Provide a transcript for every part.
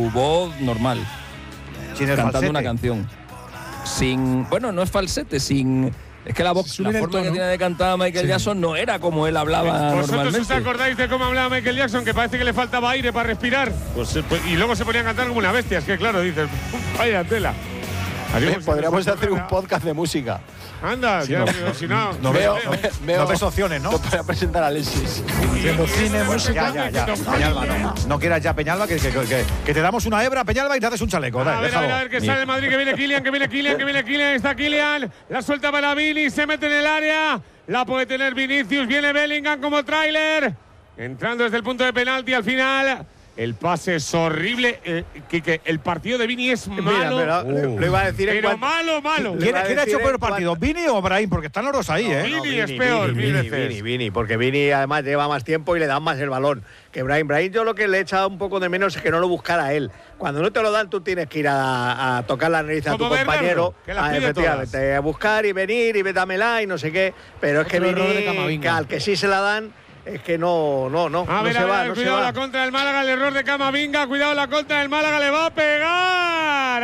su voz normal, cantando una canción. Bueno, no es falsete, es que la voz, la forma que tiene de cantar Michael Jackson no era como él hablaba normalmente. ¿Vosotros os acordáis de cómo hablaba Michael Jackson? Que parece que le faltaba aire para respirar. Y luego se ponía a cantar como una bestia. Es que claro, dices, vaya tela. Podríamos hacer un podcast de música. Anda, si no veo ves opciones, ¿no? No para presentar a Alexis. Cine, música. Ya. Peñalba, no quieras ya, Peñalba, que te damos una hebra, Peñalba, y te haces un chaleco. A ver, que sale el Madrid, que viene Kylian, está Kylian. La suelta para Vini, se mete en el área. La puede tener Vinicius, viene Bellingham como tráiler. Entrando desde el punto de penalti al final. El pase es horrible. Quique, el partido de Vini es malo. Mira, lo iba a decir pero malo. ¿Quién ha hecho peor partido? ¿Vini o Brahim? Porque están los dos ahí, ¿eh? Vini es peor. Vini, porque Vini además lleva más tiempo y le dan más el balón que Brahim. Brahim, yo lo que le he echado un poco de menos es que no lo buscara él. Cuando no te lo dan, tú tienes que ir a tocar la nariz a tu compañero, efectivamente, a buscar y venir y dámela y no sé qué. Pero es que Vini, al que sí se la dan, es que no se va. Cuidado la contra del Málaga, el error de Camavinga. Cuidado la contra del Málaga, le va a pegar.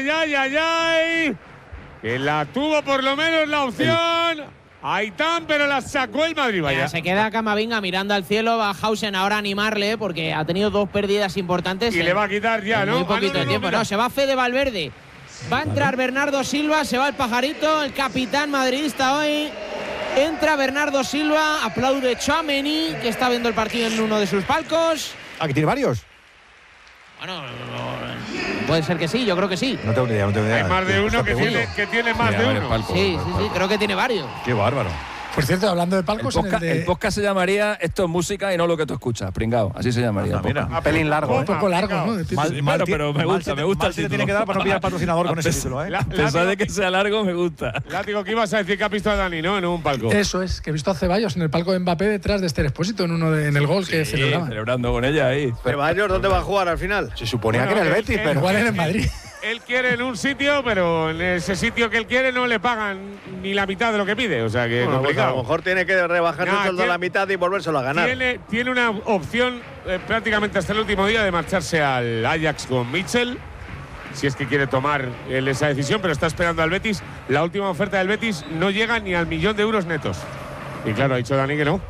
¡Ay! Que la tuvo por lo menos la opción. Aitán, pero la sacó el Madrid. Vaya. Se queda Camavinga mirando al cielo. Va Hausen ahora a animarle porque ha tenido 2 pérdidas importantes. Y le va a quitar ya, ¿no? Muy poquito de tiempo. No, se va Fede Valverde. Va a entrar Bernardo Silva, se va el pajarito, el capitán madridista hoy. Entra Bernardo Silva, aplaude Tchouaméni, que está viendo el partido en uno de sus palcos. ¿Aquí tiene varios? Bueno, puede ser que sí, yo creo que sí. No tengo ni idea. Hay más de uno que tiene más de uno. Sí, creo que tiene varios. Qué bárbaro. Por cierto, hablando de palcos, el podcast se llamaría Esto es música y no lo que tú escuchas, pringao. Así se llamaría. Mira, un pelín largo. Un poco largo, ¿no? Pero me gusta el título. Se tiene que dar para no pillar patrocinador con ese título, ¿eh? A pesar de que sea largo, me gusta. Látigo, ¿qué ibas a decir que has visto a Dani, no? En un palco. Eso es, que he visto a Ceballos en el palco de Mbappé detrás de Esther Expósito en el gol que celebraban. Celebrando con ella ahí. Ceballos, ¿dónde va a jugar al final? Se suponía que en el Betis, pero igual en el Madrid. Él quiere en un sitio, pero en ese sitio que él quiere no le pagan ni la mitad de lo que pide. O sea que es complicado. Pues a lo mejor tiene que rebajar el sueldo a la mitad y volvérselo a ganar. Tiene una opción prácticamente hasta el último día de marcharse al Ajax con Mitchell, si es que quiere tomar esa decisión, pero está esperando al Betis. La última oferta del Betis no llega ni al 1.000.000 de euros netos. Y claro, ha dicho Dani que no.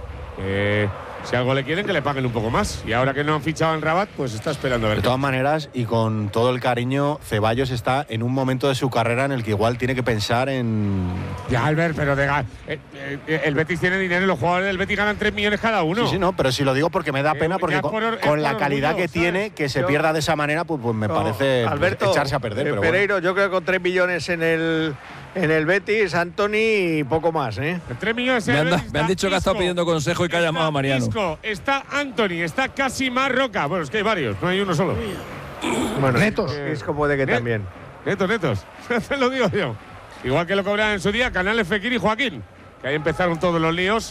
Si algo le quieren, que le paguen un poco más. Y ahora que no han fichado en Rabat, pues está esperando a ver. De todas maneras, y con todo el cariño, Ceballos está en un momento de su carrera en el que igual tiene que pensar en… Ya, Albert, pero el Betis tiene dinero y los jugadores del Betis ganan 3 millones cada uno. Sí, no, pero sí lo digo porque me da pena, porque con la calidad que tiene, que se pierda de esa manera, pues me parece Alberto, echarse a perder. Pero Pereiro, bueno. Yo creo que con 3 millones en el Betis, Anthony y poco más, ¿eh? 3 millones me han dicho que ha estado pidiendo consejo y que ha llamado a Mariano. Está Anthony, está Casimar Roca. Bueno, es que hay varios, no hay uno solo. Bueno, netos. Isco puede que también. Netos. Te lo digo yo. Igual que lo cobraban en su día Canales, Fekir y Joaquín. Que ahí empezaron todos los líos.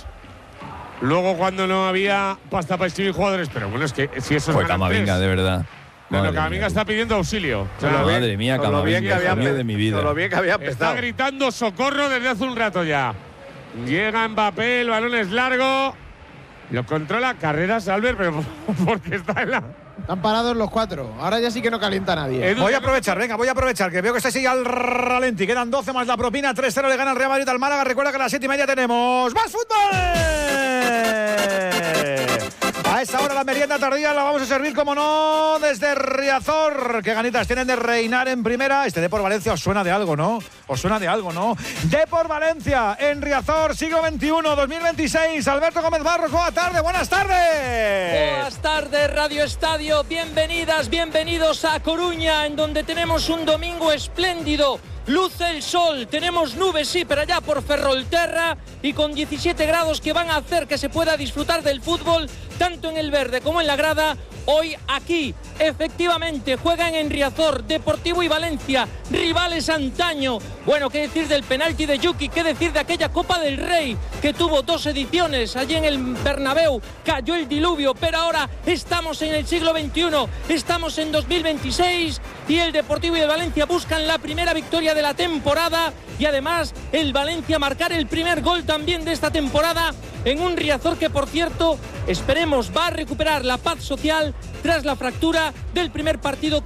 Luego cuando no había pasta para inscribir jugadores. Pero bueno, es que si eso es… Fue Camavinga, de verdad. Bueno, Camavinga está pidiendo auxilio. Madre mía, Camavinga, de mi vida. Lo bien que había empezado. Está gritando socorro desde hace un rato ya. Llega Mbappé, el balón es largo. Lo controla Carreras, Albert, pero porque está en la… Están parados los 4. Ahora ya sí que no calienta nadie. Voy a aprovechar, que veo que se sigue al ralenti. Quedan 12 más la propina. 3-0 le gana el Real Madrid al Málaga. Recuerda que a las 7:30 tenemos ¡más fútbol! A esa hora la merienda tardía la vamos a servir, como no, desde Riazor. Qué ganitas tienen de reinar en primera. Este Depor Valencia os suena de algo, ¿no? Depor Valencia en Riazor, siglo XXI, 2026. Alberto Gómez Barros, buenas tardes. Buenas tardes, Radio Estadio. Bienvenidas, bienvenidos a Coruña, en donde tenemos un domingo espléndido. Luce el sol, tenemos nubes, sí, pero allá por Ferrolterra, y con 17 grados que van a hacer que se pueda disfrutar del fútbol, tanto en el verde como en la grada. Hoy aquí, efectivamente, juegan en Riazor, Deportivo y Valencia, rivales antaño. Bueno, qué decir del penalti de Yuki, qué decir de aquella Copa del Rey, que tuvo 2 ediciones allí en el Bernabéu, cayó el diluvio, pero ahora estamos en el siglo XXI, estamos en 2026, y el Deportivo y el Valencia buscan la primera victoria de la temporada, y además el Valencia marcar el primer gol también de esta temporada en un Riazor que, por cierto, esperemos va a recuperar la paz social tras la fractura del primer partido